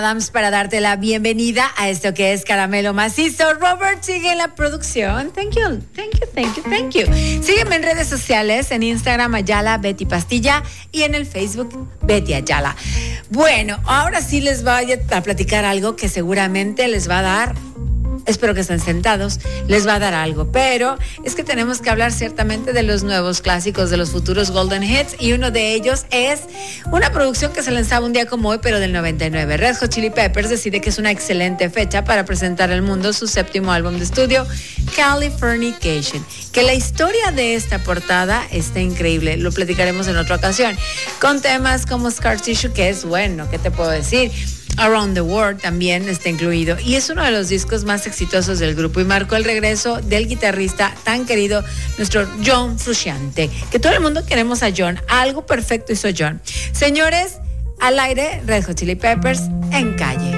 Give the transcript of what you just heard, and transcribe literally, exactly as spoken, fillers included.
Adams para darte la bienvenida a esto que es Caramelo Macizo. Robert sigue en la producción. Thank you, thank you, thank you, thank you. Sígueme en redes sociales, en Instagram Ayala Betty Pastilla y en el Facebook Betty Ayala. Bueno, ahora sí les voy a platicar algo que seguramente les va a dar, espero que estén sentados, les va a dar algo, pero es que tenemos que hablar ciertamente de los nuevos clásicos, de los futuros Golden Hits, y uno de ellos es una producción que se lanzaba un día como hoy, pero del noventa y nueve. Red Hot Chili Peppers decide que es una excelente fecha para presentar al mundo su séptimo álbum de estudio, Californication, que la historia de esta portada está increíble, lo platicaremos en otra ocasión, con temas como Scar Tissue, que es bueno, ¿qué te puedo decir? Around the World también está incluido y es uno de los discos más exitosos del grupo y marcó el regreso del guitarrista tan querido, nuestro John Frusciante, que todo el mundo queremos a John. Algo perfecto hizo John. Señores, al aire, Red Hot Chili Peppers en Calle.